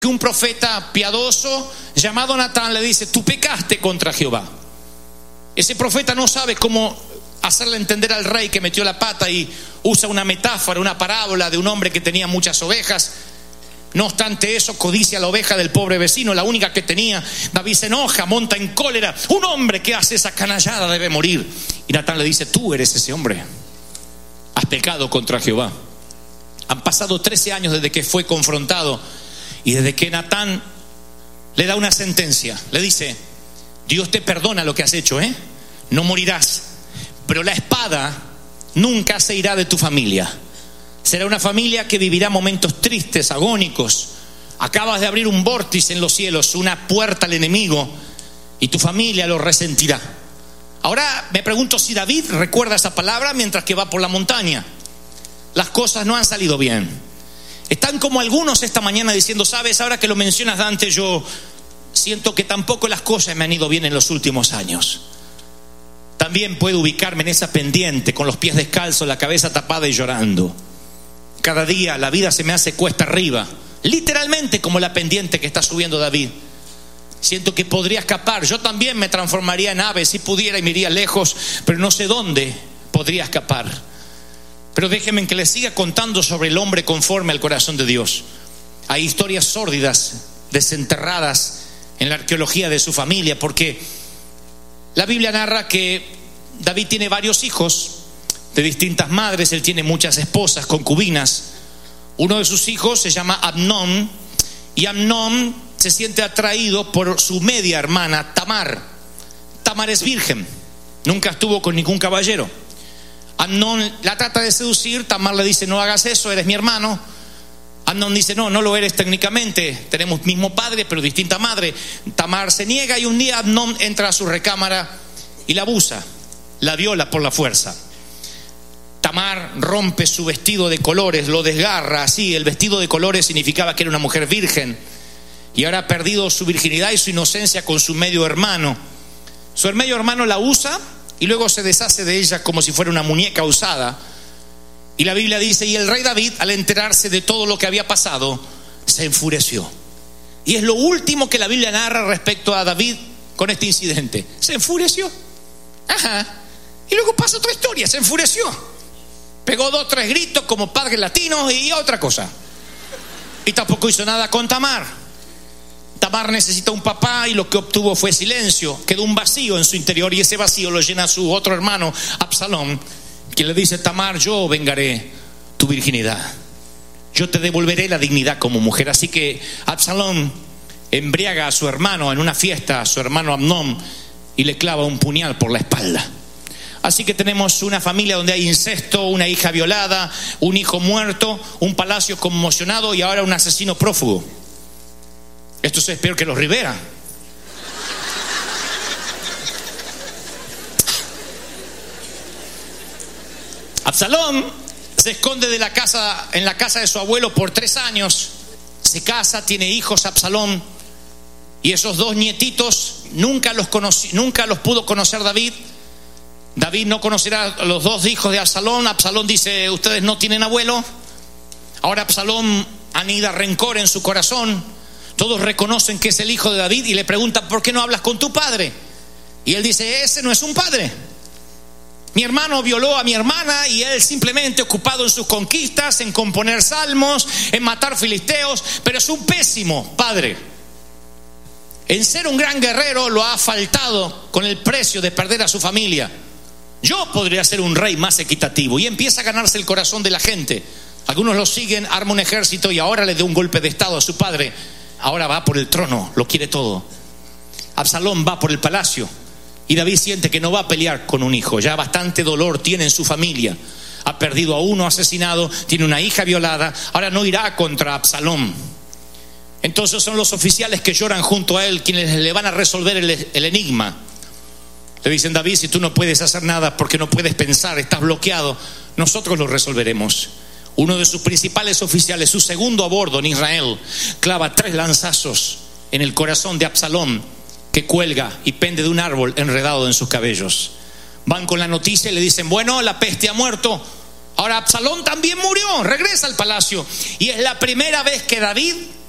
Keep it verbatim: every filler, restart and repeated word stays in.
que un profeta piadoso llamado Natán le dice: tú pecaste contra Jehová. Ese profeta no sabe cómo hacerle entender al rey que metió la pata y usa una metáfora, una parábola de un hombre que tenía muchas ovejas. No obstante eso, codicia la oveja del pobre vecino, la única que tenía. David se enoja, monta en cólera. Un hombre que hace esa canallada debe morir. Y Natán le dice: tú eres ese hombre, has pecado contra Jehová. Han pasado trece años desde que fue confrontado y desde que Natán le da una sentencia. Le dice: Dios te perdona lo que has hecho, ¿eh? No morirás, pero la espada nunca se irá de tu familia. Será una familia que vivirá momentos tristes, agónicos. Acabas de abrir un vórtice en los cielos, una puerta al enemigo, y tu familia lo resentirá. Ahora me pregunto si David recuerda esa palabra mientras que va por la montaña. Las cosas no han salido bien. Están como algunos esta mañana diciendo: sabes, ahora que lo mencionas, Dante, yo siento que tampoco las cosas me han ido bien en los últimos años. También puedo ubicarme en esa pendiente, con los pies descalzos, la cabeza tapada y llorando. Cada día la vida se me hace cuesta arriba, literalmente como la pendiente que está subiendo David. Siento que podría escapar. Yo también me transformaría en ave si pudiera y me iría lejos, pero no sé dónde podría escapar. Pero déjenme que les siga contando sobre el hombre conforme al corazón de Dios. Hay historias sórdidas, desenterradas en la arqueología de su familia, porque la Biblia narra que David tiene varios hijos de distintas madres. Él tiene muchas esposas, concubinas. Uno de sus hijos se llama Amnón, y Amnón se siente atraído por su media hermana Tamar. Tamar es virgen, nunca estuvo con ningún caballero. Amnón la trata de seducir. Tamar le dice: no hagas eso, eres mi hermano. Amnón dice: no, no lo eres técnicamente, tenemos mismo padre pero distinta madre. Tamar se niega y un día Amnón entra a su recámara y la abusa, la viola por la fuerza. Tamar rompe su vestido de colores, lo desgarra. Así, el vestido de colores significaba que era una mujer virgen, y ahora ha perdido su virginidad y su inocencia con su medio hermano. Su medio hermano la usa y luego se deshace de ella como si fuera una muñeca usada. Y la Biblia dice: y el rey David, al enterarse de todo lo que había pasado, se enfureció. Y es lo último que la Biblia narra respecto a David con este incidente. Se enfureció. Ajá. Y luego pasa otra historia: se enfureció. Pegó dos, tres gritos como padres latinos y otra cosa. Y tampoco hizo nada con Tamar. Tamar necesita un papá y lo que obtuvo fue silencio. Quedó un vacío en su interior, y ese vacío lo llena su otro hermano, Absalón, que le dice: Tamar, yo vengaré tu virginidad, yo te devolveré la dignidad como mujer. Así que Absalón embriaga a su hermano en una fiesta, a su hermano Amnón, y le clava un puñal por la espalda. Así que tenemos una familia donde hay incesto, una hija violada, un hijo muerto, un palacio conmocionado y ahora un asesino prófugo. Esto es peor que los Rivera. Absalón se esconde de la casa, en la casa de su abuelo por tres años. Se casa, tiene hijos Absalón, y esos dos nietitos nunca los conocí, nunca los pudo conocer David. David no conocerá a los dos hijos de Absalón. Absalón dice: ustedes no tienen abuelo. Ahora Absalón anida rencor en su corazón. Todos reconocen que es el hijo de David y le preguntan: ¿por qué no hablas con tu padre? Y él dice: ese no es un padre. Mi hermano violó a mi hermana y él simplemente ocupado en sus conquistas, en componer salmos, en matar filisteos, pero es un pésimo padre. En ser un gran guerrero lo ha faltado con el precio de perder a su familia. Yo podría ser un rey más equitativo. Y empieza a ganarse el corazón de la gente. Algunos lo siguen, arma un ejército y ahora le da un golpe de estado a su padre. Ahora va por el trono, lo quiere todo. Absalón va por el palacio y David siente que no va a pelear con un hijo. Ya bastante dolor tiene en su familia. Ha perdido a uno asesinado, tiene una hija violada. Ahora no irá contra Absalón. Entonces son los oficiales que lloran junto a él quienes le van a resolver el, el enigma. Le dicen: David, si tú no puedes hacer nada porque no puedes pensar, estás bloqueado, nosotros lo resolveremos. Uno de sus principales oficiales, su segundo a bordo en Israel, clava tres lanzazos en el corazón de Absalón, que cuelga y pende de un árbol enredado en sus cabellos. Van con la noticia y le dicen: bueno, la peste ha muerto. Ahora Absalón también murió. Regresa al palacio. Y es la primera vez que David